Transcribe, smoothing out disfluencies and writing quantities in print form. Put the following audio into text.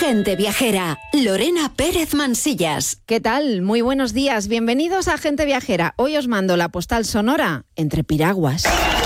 Gente Viajera, Lorena Pérez Mansillas. ¿Qué tal? Muy buenos días, bienvenidos a Gente Viajera. Hoy os mando la postal sonora entre piraguas.